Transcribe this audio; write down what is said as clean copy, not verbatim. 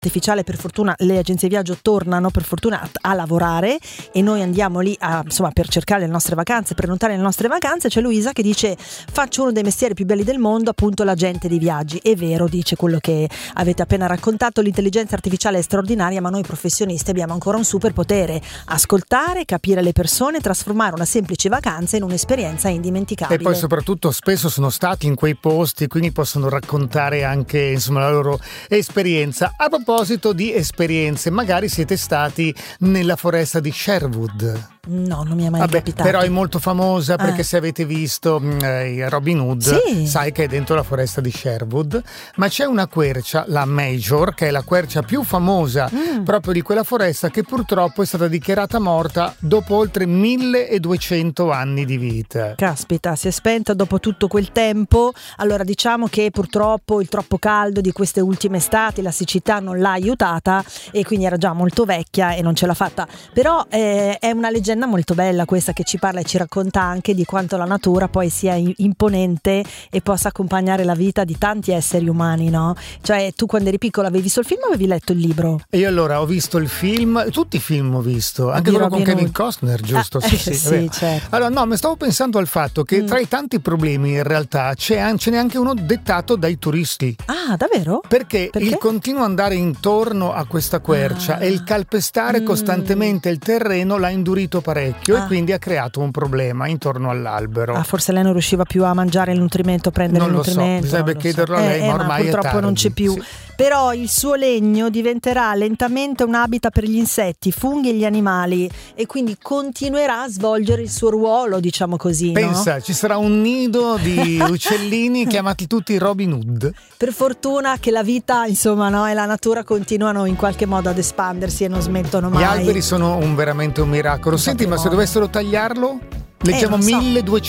artificiale, per fortuna le agenzie di viaggio tornano per fortuna a lavorare e noi andiamo lì per cercare le nostre vacanze, prenotare le nostre vacanze. C'è Luisa che dice: faccio uno dei mestieri più belli del mondo, appunto l'agente di viaggi. È vero, dice quello che avete appena raccontato, l'intelligenza artificiale è straordinaria, ma noi professionisti abbiamo ancora un superpotere: ascoltare, capire le persone, trasformare una semplice vacanza in un'esperienza indimenticabile. E poi soprattutto spesso sono stati in quei posti, quindi possono raccontare anche la loro esperienza. A proposito di esperienze, magari siete stati nella foresta di Sherwood. No, non mi è mai capitato. Però è molto famosa perché se avete visto Robin Hood, sì, sai che è dentro la foresta di Sherwood, ma c'è una quercia, la Major, che è la quercia più famosa proprio di quella foresta, che purtroppo è stata dichiarata morta dopo oltre 1200 anni di vita. Caspita, si è spenta dopo tutto quel tempo. Allora diciamo che purtroppo il troppo caldo di queste ultime estati, la siccità non l'ha aiutata e quindi era già molto vecchia e non ce l'ha fatta. Però è una leggenda molto bella questa, che ci parla e ci racconta anche di quanto la natura poi sia imponente e possa accompagnare la vita di tanti esseri umani, no? Cioè, tu quando eri piccolo avevi visto il film o avevi letto il libro? E io allora ho visto il film, tutti i film ho visto, anche quello con Kevin Costner, giusto? Sì, certo. Allora no, ma stavo pensando al fatto che tra i tanti problemi in realtà ce n'è anche uno dettato dai turisti. Ah, davvero? Perché il continuo andare intorno a questa quercia e il calpestare costantemente il terreno l'ha indurito parecchio e quindi ha creato un problema intorno all'albero. Forse lei non riusciva più a mangiare il nutrimento, prendere il nutrimento. Non lo so, bisognerebbe chiederlo a lei, ma ormai purtroppo è tardi. Non c'è più. Sì. Però il suo legno diventerà lentamente un habitat per gli insetti, funghi e gli animali, e quindi continuerà a svolgere il suo ruolo, diciamo così. Pensa, no? Ci sarà un nido di uccellini chiamati tutti Robin Hood. Per fortuna che la vita, no, e la natura continuano in qualche modo ad espandersi e non smettono mai. Gli alberi sono veramente un miracolo. Senti, ma se dovessero tagliarlo? Leggiamo 1200